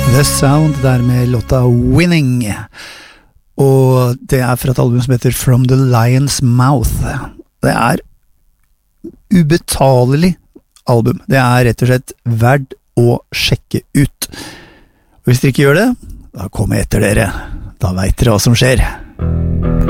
The Sound der med låta Winning, og det fra et album som heter From the Lion's Mouth. Det ubetalelig album. Det rett og slett verdt å sjekke ut. Og hvis dere ikke gjør det, da kommer jeg etter dere. Da vet dere hva som skjer.